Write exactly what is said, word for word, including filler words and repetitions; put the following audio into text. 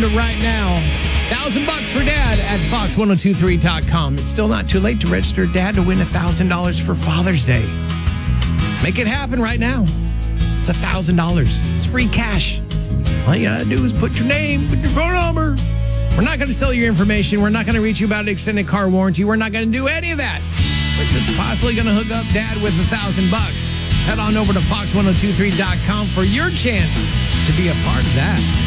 around right now. Thousand bucks for Dad at fox ten twenty-three dot com. It's still not too late to register Dad to win a thousand dollars for Father's Day. Make it happen right now. It's a thousand dollars. It's free cash. All you gotta do is put your name, put your phone number. We're not gonna sell your information. We're not gonna reach you about an extended car warranty. We're not gonna do any of that. We're just possibly gonna hook up Dad with a thousand bucks. Head on over to fox ten twenty-three dot com for your chance to be a part of that.